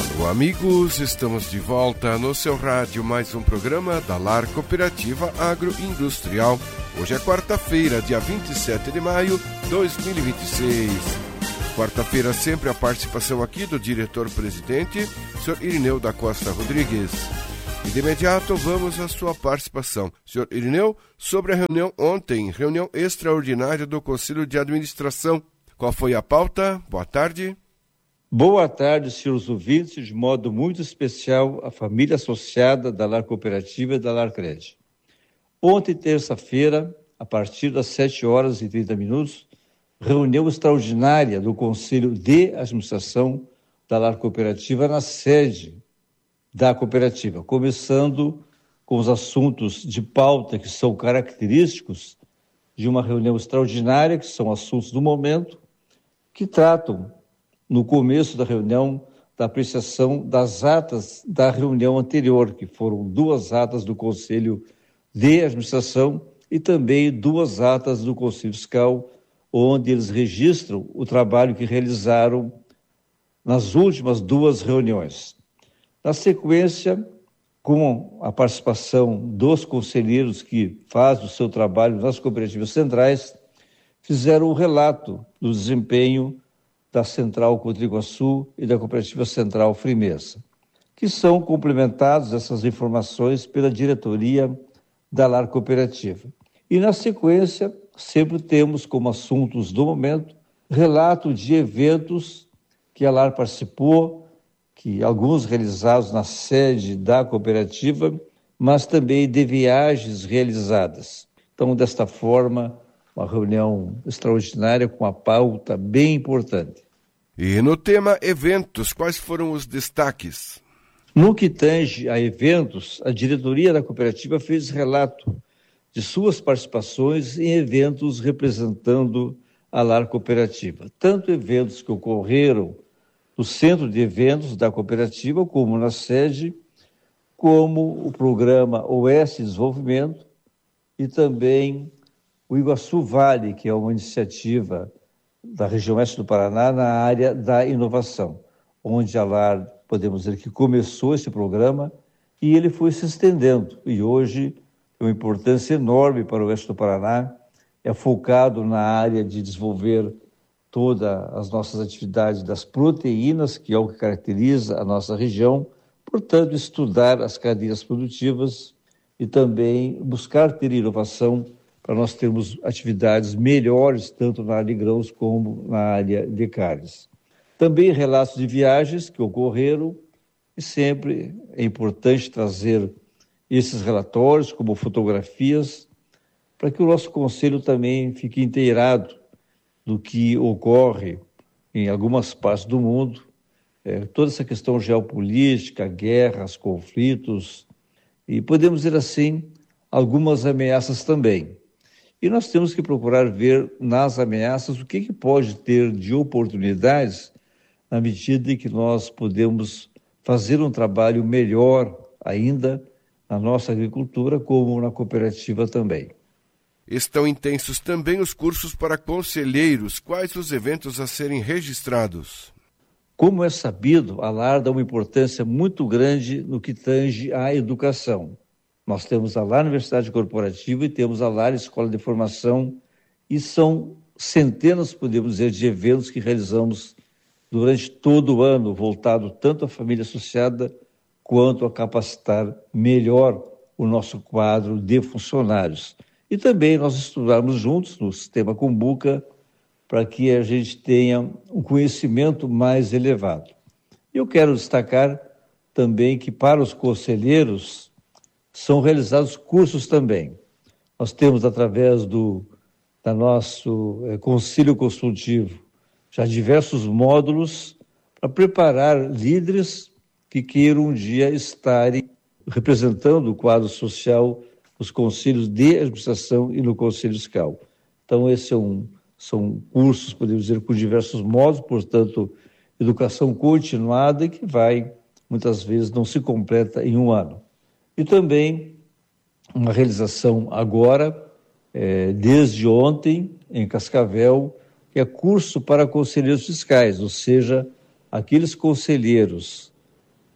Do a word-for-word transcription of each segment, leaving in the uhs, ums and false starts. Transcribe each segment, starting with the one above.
Alô, amigos, estamos de volta no seu rádio, mais um programa da Lar Cooperativa Agroindustrial. Hoje é quarta-feira, dia vinte e sete de maio de dois mil e vinte e seis. Quarta-feira sempre a participação aqui do diretor-presidente, senhor Irineu da Costa Rodrigues. E de imediato vamos à sua participação. senhor Irineu, sobre a reunião ontem, reunião extraordinária do Conselho de Administração. Qual foi a pauta? Boa tarde. Boa tarde, senhores ouvintes, de modo muito especial a família associada da Lar Cooperativa e da Lar Cred. Ontem, terça-feira, a partir das sete horas e trinta minutos, reunião extraordinária do Conselho de Administração da Lar Cooperativa na sede da cooperativa, começando com os assuntos de pauta que são característicos de uma reunião extraordinária, que são assuntos do momento, que tratam, no começo da reunião, da apreciação das atas da reunião anterior, que foram duas atas do Conselho de Administração e também duas atas do Conselho Fiscal, onde eles registram o trabalho que realizaram nas últimas duas reuniões. Na sequência, com a participação dos conselheiros que fazem o seu trabalho nas cooperativas centrais, fizeram um relato do desempenho da Central Cotriguaçu e da Cooperativa Central Frimeza, que são complementados essas informações pela diretoria da Lar Cooperativa. E na sequência, sempre temos como assuntos do momento relato de eventos que a Lar participou, que alguns realizados na sede da cooperativa, mas também de viagens realizadas. Então, desta forma, uma reunião extraordinária com uma pauta bem importante. E no tema eventos, quais foram os destaques? No que tange a eventos, a diretoria da cooperativa fez relato de suas participações em eventos representando a Lar Cooperativa. Tanto eventos que ocorreram no centro de eventos da cooperativa, como na sede, como o programa Oeste Desenvolvimento e também o Iguaçu Vale, que é uma iniciativa da região oeste do Paraná na área da inovação, onde a Lar, podemos dizer que começou esse programa e ele foi se estendendo. E hoje tem uma importância enorme para o oeste do Paraná, é focado na área de desenvolver todas as nossas atividades das proteínas, que é o que caracteriza a nossa região, portanto, estudar as cadeias produtivas e também buscar ter inovação para nós termos atividades melhores, tanto na área de grãos como na área de carnes. Também relatos de viagens que ocorreram, e sempre é importante trazer esses relatórios como fotografias, para que o nosso conselho também fique inteirado do que ocorre em algumas partes do mundo, é, toda essa questão geopolítica, guerras, conflitos, e podemos dizer assim, algumas ameaças também. E nós temos que procurar ver nas ameaças o que, que pode ter de oportunidades na medida em que nós podemos fazer um trabalho melhor ainda na nossa agricultura, como na cooperativa também. Estão intensos também os cursos para conselheiros. Quais os eventos a serem registrados? Como é sabido, a Lar dá uma importância muito grande no que tange à educação. Nós temos a Lar Universidade Corporativa e temos a Lar Escola de Formação, e são centenas, podemos dizer, de eventos que realizamos durante todo o ano, voltado tanto à família associada quanto a capacitar melhor o nosso quadro de funcionários. E também nós estudarmos juntos no sistema Cumbuca para que a gente tenha um conhecimento mais elevado. Eu quero destacar também que para os conselheiros são realizados cursos também. Nós temos, através do da nosso é, Conselho Consultivo, já diversos módulos para preparar líderes que queiram um dia estarem representando o quadro social nos conselhos de administração e no Conselho Fiscal. Então, esses é um, são cursos, podemos dizer, com diversos módulos, portanto, educação continuada e que vai, muitas vezes, não se completa em um ano. E também uma realização agora, é, desde ontem, em Cascavel, que é curso para conselheiros fiscais, ou seja, aqueles conselheiros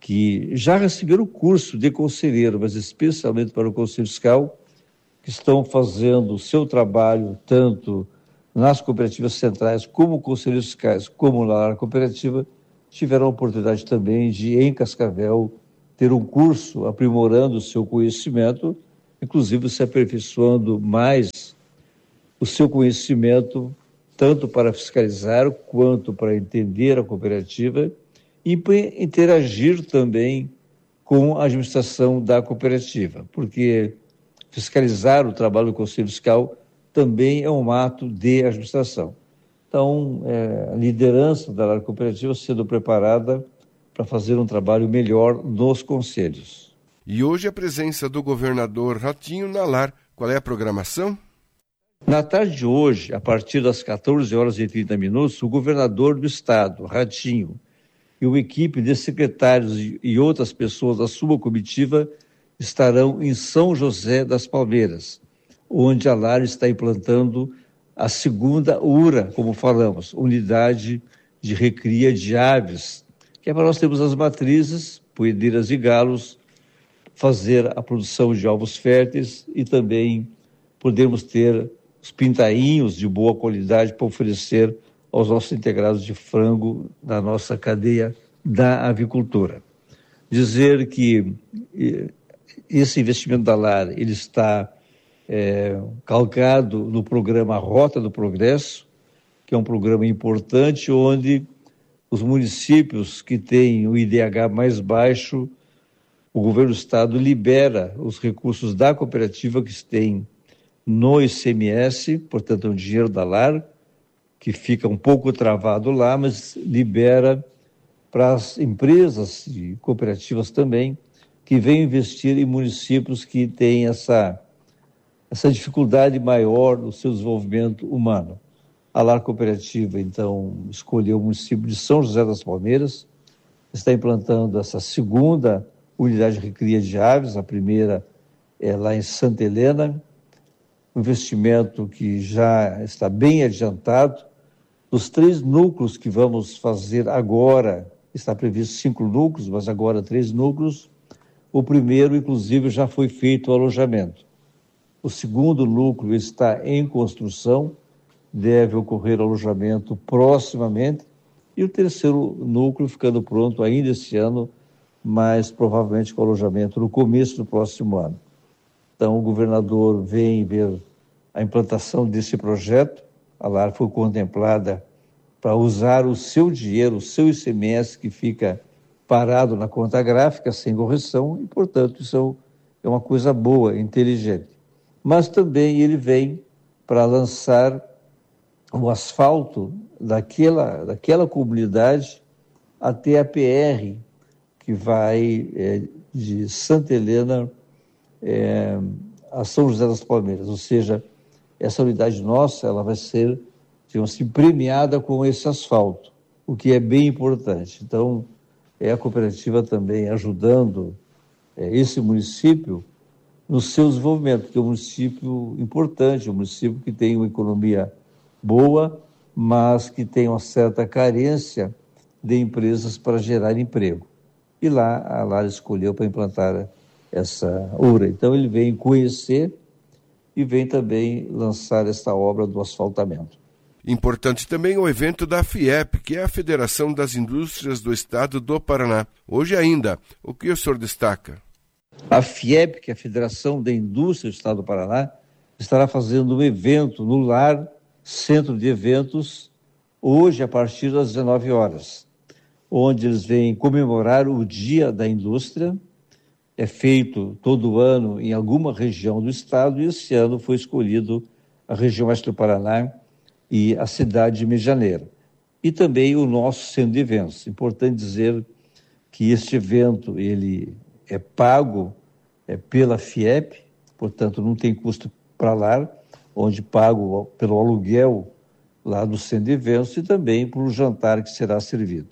que já receberam o curso de conselheiro, mas especialmente para o Conselho Fiscal, que estão fazendo o seu trabalho tanto nas cooperativas centrais, como conselheiros fiscais, como na área cooperativa, tiveram a oportunidade também de, em Cascavel, ter um curso aprimorando o seu conhecimento, inclusive se aperfeiçoando mais o seu conhecimento, tanto para fiscalizar quanto para entender a cooperativa e para interagir também com a administração da cooperativa, porque fiscalizar o trabalho do Conselho Fiscal também é um ato de administração. Então, é, a liderança da área cooperativa sendo preparada para fazer um trabalho melhor nos conselhos. E hoje a presença do governador Ratinho na Lar. Qual é a programação? Na tarde de hoje, a partir das quatorze horas e trinta minutos, o governador do estado, Ratinho, e uma equipe de secretários e outras pessoas da sua comitiva estarão em São José das Palmeiras, onde a Lar está implantando a segunda U R A, como falamos, Unidade de Recria de Aves, que é para nós termos as matrizes, poedeiras e galos, fazer a produção de ovos férteis e também podermos ter os pintainhos de boa qualidade para oferecer aos nossos integrados de frango da nossa cadeia da avicultura. Dizer que esse investimento da Lar, ele está é, calcado no programa Rota do Progresso, que é um programa importante onde os municípios que têm o I D H mais baixo, o governo do estado libera os recursos da cooperativa que tem no I C M S, portanto é um dinheiro da Lar, que fica um pouco travado lá, mas libera para as empresas e cooperativas também, que vêm investir em municípios que têm essa, essa dificuldade maior no seu desenvolvimento humano. A Lar Cooperativa, então, escolheu o município de São José das Palmeiras, está implantando essa segunda unidade de recria de aves, a primeira é lá em Santa Helena, um investimento que já está bem adiantado. Os três núcleos que vamos fazer agora, está previsto cinco núcleos, mas agora três núcleos. O primeiro, inclusive, já foi feito o alojamento. O segundo núcleo está em construção, deve ocorrer alojamento proximamente, e o terceiro núcleo ficando pronto ainda esse ano, mas provavelmente com alojamento no começo do próximo ano. Então, o governador vem ver a implantação desse projeto. A Lar foi contemplada para usar o seu dinheiro, o seu I C M S, que fica parado na conta gráfica, sem correção, e, portanto, isso é uma coisa boa, inteligente. Mas também ele vem para lançar o asfalto daquela, daquela comunidade até a P R, que vai é, de Santa Helena é, a São José das Palmeiras. Ou seja, essa unidade nossa, ela vai ser, digamos assim, premiada com esse asfalto, o que é bem importante. Então, é a cooperativa também ajudando é, esse município no seu desenvolvimento, que é um município importante, um município que tem uma economia boa, mas que tem uma certa carência de empresas para gerar emprego. E lá, a Lar escolheu para implantar essa U R A. Então, ele vem conhecer e vem também lançar esta obra do asfaltamento. Importante também o evento da FIEP, que é a Federação das Indústrias do Estado do Paraná. Hoje ainda, o que o senhor destaca? A FIEP, que é a Federação da Indústria do Estado do Paraná, estará fazendo um evento no Lar Centro de Eventos, hoje a partir das dezenove horas, onde eles vêm comemorar o Dia da Indústria. É feito todo ano em alguma região do estado, e esse ano foi escolhido a região oeste do Paraná e a cidade de Medianeira. E também o nosso centro de eventos. Importante dizer que este evento ele é pago é, pela FIEP, portanto não tem custo para Lar, onde pago pelo aluguel lá do centro de eventos e também pelo jantar que será servido.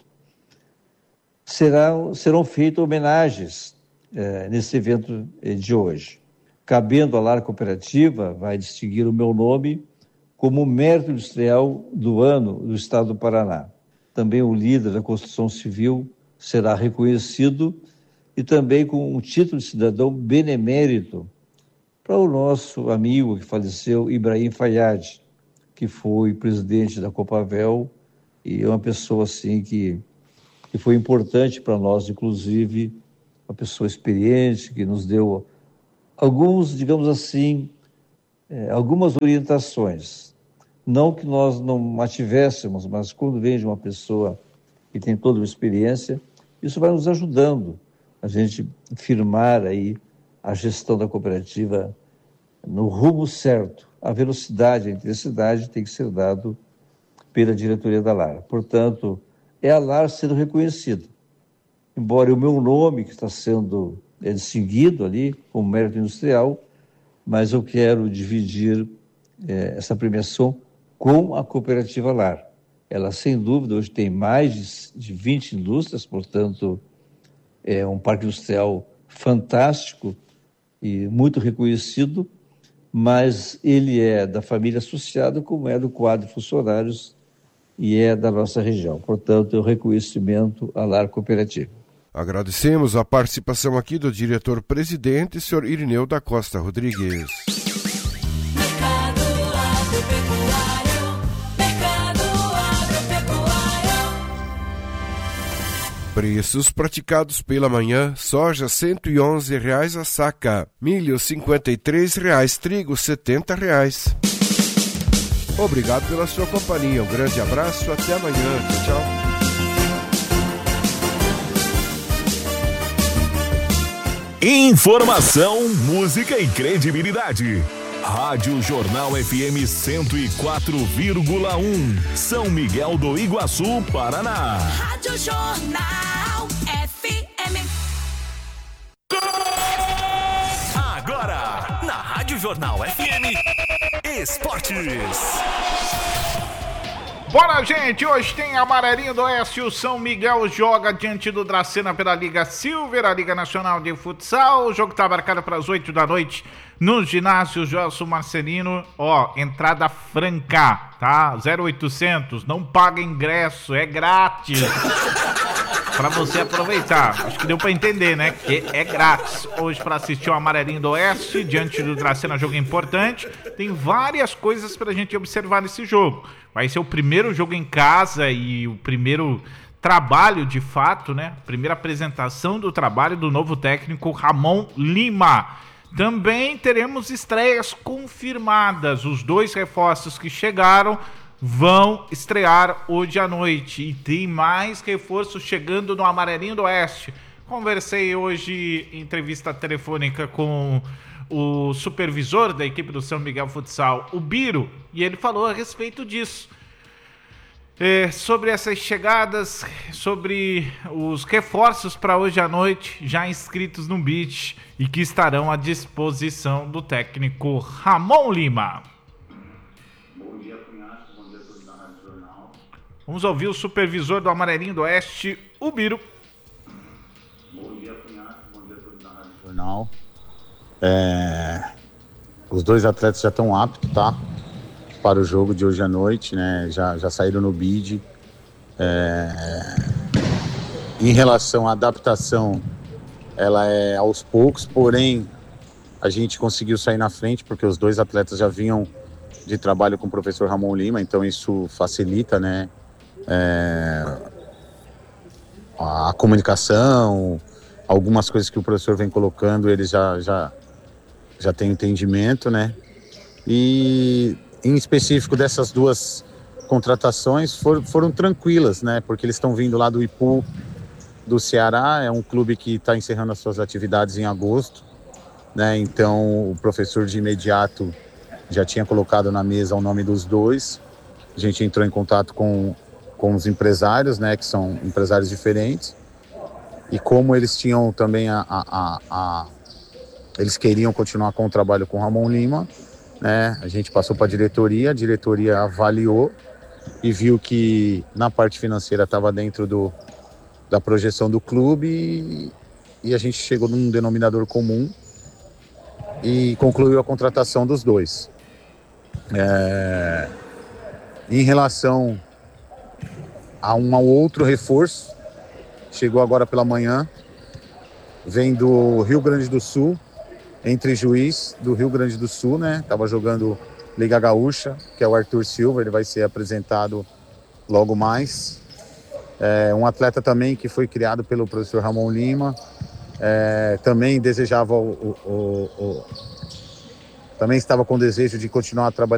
Será, serão feitas homenagens é, nesse evento de hoje. Cabendo à Lar Cooperativa, vai distinguir o meu nome como mérito industrial do ano do Estado do Paraná. Também o líder da construção civil será reconhecido e também com um título de cidadão benemérito para o nosso amigo que faleceu, Ibrahim Fayad, que foi presidente da Copavel e é uma pessoa assim que, que foi importante para nós, inclusive uma pessoa experiente que nos deu alguns, digamos assim, é, algumas orientações. Não que nós não a tivéssemos, mas quando vem de uma pessoa que tem toda uma experiência, isso vai nos ajudando a gente firmar aí a gestão da cooperativa no rumo certo. A velocidade, a intensidade tem que ser dado pela diretoria da Lar. Portanto, é a Lar sendo reconhecida. Embora o meu nome, que está sendo é, distinguido ali como mérito industrial, mas eu quero dividir é, essa premiação com a cooperativa Lar. Ela, sem dúvida, hoje tem mais de vinte indústrias, portanto, é um parque industrial fantástico e muito reconhecido, mas ele é da família associada, como é do quadro de funcionários e é da nossa região. Portanto, é o reconhecimento à Lar Cooperativa. Agradecemos a participação aqui do diretor-presidente, senhor Irineu da Costa Rodrigues. Preços praticados pela manhã: soja cento e onze reais a saca, milho cinquenta e três reais, trigo setenta reais. Obrigado pela sua companhia, um grande abraço, até amanhã, tchau, tchau. Informação, música e credibilidade. Rádio Jornal F M cento e quatro vírgula um, São Miguel do Iguaçu, Paraná. Rádio Jornal F M. Agora, na Rádio Jornal F M, Esportes. Bora, gente, hoje tem Amarelinho do Oeste, o São Miguel joga diante do Dracena pela Liga Silver, a Liga Nacional de Futsal. O jogo está marcado para as oito da noite no ginásio Gelson Marcelino. Ó, entrada franca, tá? zero oitocentos, não paga ingresso, é grátis. Para você aproveitar. Acho que deu para entender, né? Que é grátis hoje para assistir o Amarelinho do Oeste diante do Dracena, jogo importante. Tem várias coisas para a gente observar nesse jogo. Vai ser o primeiro jogo em casa e o primeiro trabalho, de fato, né? Primeira apresentação do trabalho do novo técnico Ramon Lima. Também teremos estreias confirmadas. Os dois reforços que chegaram vão estrear hoje à noite. E tem mais reforços chegando no Amarelinho do Oeste. Conversei hoje em entrevista telefônica com o supervisor da equipe do São Miguel Futsal, o Biro, e ele falou a respeito disso. É, sobre essas chegadas, sobre os reforços para hoje à noite, já inscritos no Beach e que estarão à disposição do técnico Ramon Lima. Bom dia, Cunhaço, bom dia a todos da Rádio Jornal. Vamos ouvir o supervisor do Amarelinho do Oeste, o Biro. Bom dia, Cunhaço, bom dia a todos da Rádio Jornal. É, os dois atletas já estão aptos, tá? Para o jogo de hoje à noite, né? Já, já saíram no bid. É, em relação à adaptação, ela é aos poucos, porém a gente conseguiu sair na frente porque os dois atletas já vinham de trabalho com o professor Ramon Lima, então isso facilita, né? É, a comunicação, algumas coisas que o professor vem colocando, eles já, já, já têm entendimento, né? E em específico dessas duas contratações for, foram tranquilas, né? Porque eles estão vindo lá do Ipu, do Ceará, é um clube que está encerrando as suas atividades em agosto, né? Então o professor de imediato já tinha colocado na mesa o nome dos dois. A gente entrou em contato com, com os empresários, né? Que são empresários diferentes. E como eles tinham também a, a, a, a eles queriam continuar com o trabalho com o Ramon Lima, né? A gente passou para a diretoria, a diretoria avaliou e viu que na parte financeira estava dentro do, da projeção do clube e, e a gente chegou num denominador comum e concluiu a contratação dos dois. É, em relação a um outro reforço, chegou agora pela manhã, vem do Rio Grande do Sul, entre Juiz do Rio Grande do Sul, né? Tava jogando Liga Gaúcha, que é o Arthur Silva, ele vai ser apresentado logo mais. É, um atleta também que foi criado pelo professor Ramon Lima, é, também desejava o, o, o, o, também estava com desejo de continuar trabalhando